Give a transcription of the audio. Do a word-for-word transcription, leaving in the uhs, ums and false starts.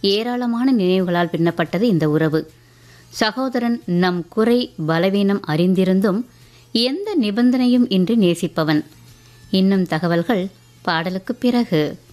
ஏராளமான நினைவுகளால் பின்னப்பட்டது இந்த உறவு. சகோதரன் நம் குறை பலவீனம் அறிந்திருந்தும் எந்த நிபந்தனையும் இன்றி நேசிப்பவன். இன்னும் தகவல்கள் பாடலுக்கு பிறகு.